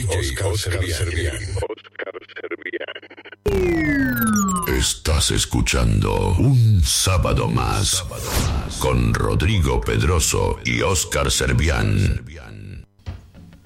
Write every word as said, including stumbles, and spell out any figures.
Oscar, Oscar Servián. Oscar Servián. Estás escuchando Un Sábado Más con Rodrigo Pedroso y Oscar Servián.